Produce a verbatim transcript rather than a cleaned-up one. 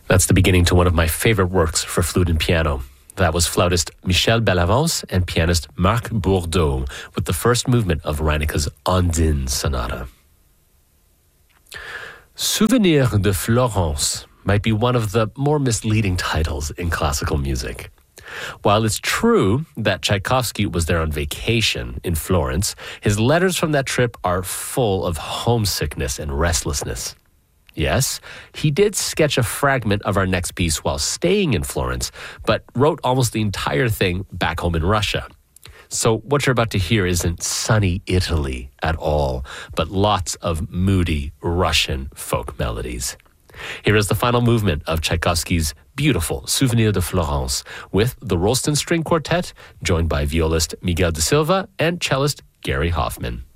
That's the beginning to one of my favorite works for flute and piano. That was flautist Michel Bellavance and pianist Marc Bourdeau with the first movement of Reineke's Ondine Sonata. Souvenir de Florence might be one of the more misleading titles in classical music. While it's true that Tchaikovsky was there on vacation in Florence, his letters from that trip are full of homesickness and restlessness. Yes, he did sketch a fragment of our next piece while staying in Florence, but wrote almost the entire thing back home in Russia. So what you're about to hear isn't sunny Italy at all, but lots of moody Russian folk melodies. Here is the final movement of Tchaikovsky's beautiful Souvenir de Florence with the Rolston String Quartet, joined by violist Miguel de Silva and cellist Gary Hoffman.